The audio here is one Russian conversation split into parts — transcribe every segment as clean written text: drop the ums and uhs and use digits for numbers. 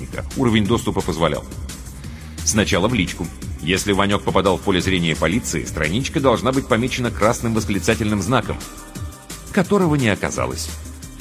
собеседника. Уровень доступа позволял. Сначала в личку. Если Ванек попадал в поле зрения полиции, страничка должна быть помечена красным восклицательным знаком, которого не оказалось.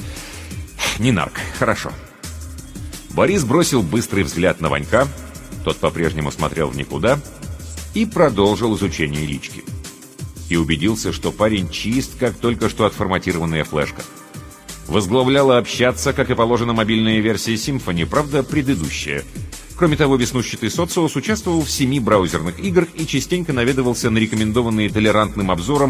Не нарк, хорошо. Борис бросил быстрый взгляд на Ванька, тот по-прежнему смотрел в никуда, и продолжил изучение лички. И убедился, что парень чист, как только что отформатированная флешка. Возглавляла общаться, как и положено, мобильная версия Symfony, правда, предыдущая. Кроме того, веснущатый социус участвовал в 7 браузерных играх и частенько наведывался на рекомендованные толерантным обзором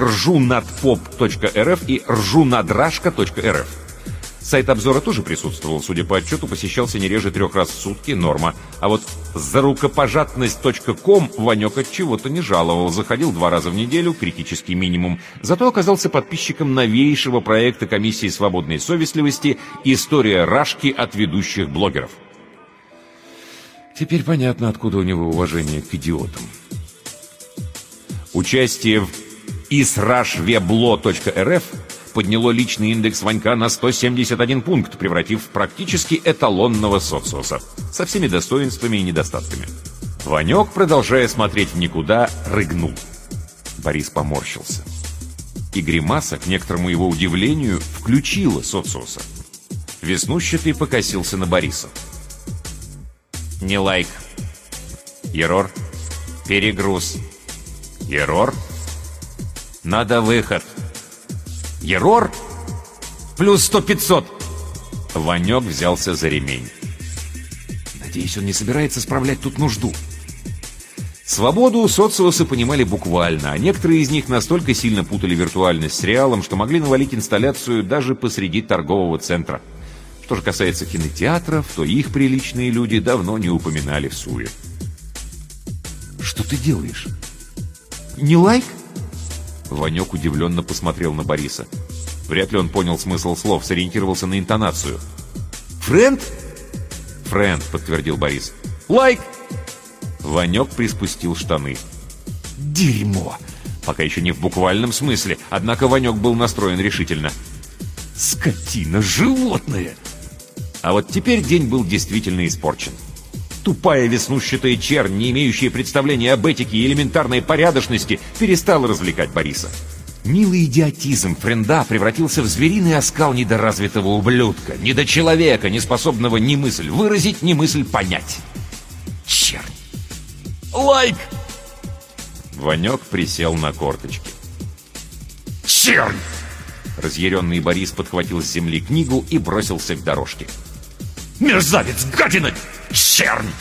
rjunadpop.rf и rjunadrashka.rf. Сайт обзора тоже присутствовал, судя по отчету, посещался не реже 3 раз в сутки, норма. А вот зарукопожатность.com Ванек от чего-то не жаловал, заходил 2 раза в неделю, критический минимум. Зато оказался подписчиком новейшего проекта комиссии свободной совестливости «История Рашки от ведущих блогеров». Теперь понятно, откуда у него уважение к идиотам. Участие в israshveblo.rf подняло личный индекс Ванька на 171 пункт, превратив в практически эталонного социуса, со всеми достоинствами и недостатками. Ванек, продолжая смотреть в никуда, рыгнул. Борис поморщился. И гримаса, к некоторому его удивлению, включила социуса. Веснущатый покосился на Бориса. Не лайк. Ерор. Перегруз. Ерор. Надо выход. Ерор? Плюс 100-500. Ванек взялся за ремень. Надеюсь, он не собирается справлять тут нужду. Свободу социусы понимали буквально, а некоторые из них настолько сильно путали виртуальность с реалом, что могли навалить инсталляцию даже посреди торгового центра. Что же касается кинотеатров, то их приличные люди давно не упоминали в суе. «Что ты делаешь? Не лайк?» Ванек удивленно посмотрел на Бориса. Вряд ли он понял смысл слов, сориентировался на интонацию. «Френд?» «Френд», — подтвердил Борис. «Лайк!» Ванек приспустил штаны. «Дерьмо!» Пока еще не в буквальном смысле, однако Ванек был настроен решительно. «Скотина, животное!» А вот теперь день был действительно испорчен. Тупая веснущатая чернь, не имеющая представления об этике и элементарной порядочности, перестала развлекать Бориса. Милый идиотизм френда превратился в звериный оскал недоразвитого ублюдка, недочеловека, неспособного ни мысль выразить, ни мысль понять. Чернь! Лайк! Ванек присел на корточки. Чернь! Разъяренный Борис подхватил с земли книгу и бросился к дорожке. «Мерзавец! Гадина! Чернь!»